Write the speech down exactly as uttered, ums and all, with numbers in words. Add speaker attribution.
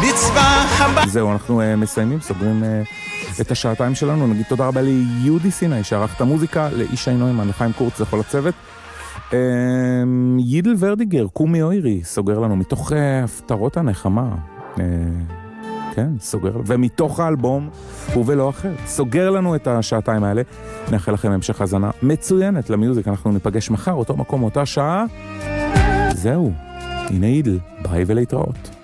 Speaker 1: זהו, אנחנו uh, מסיימים, סוגרים uh, את השעתיים שלנו. נגיד תודה רבה ליהודי סיני שערך את המוזיקה, לאישי נוימן, לחיים קורץ, לכל הצוות. uh, יידל ורדיגר, קומי אוירי, סוגר לנו מתוך uh, הפתרות הנחמה. uh, כן, סוגר, ומתוך האלבום הוא ולא אחר, סוגר לנו את השעתיים האלה. נאחל לכם המשך הזנה מצוינת למיוזיק. אנחנו ניפגש מחר, אותו מקום, אותה שעה. זהו, הנה יידל, ביי ולהתראות.